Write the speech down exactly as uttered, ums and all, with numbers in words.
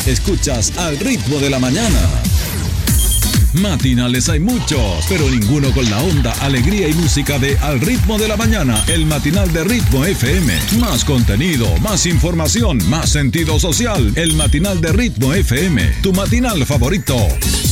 Escuchas Al Ritmo de la Mañana. Matinales hay muchos, pero ninguno con la onda, alegría y música de Al Ritmo de la Mañana, el matinal de Ritmo F M. Más contenido, más información, más sentido social. El matinal de Ritmo F M, tu matinal favorito.